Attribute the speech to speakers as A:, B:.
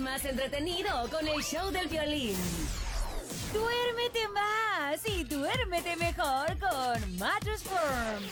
A: más entretenido con el show del violín.
B: Duérmete más y duérmete mejor con Mattress Firm.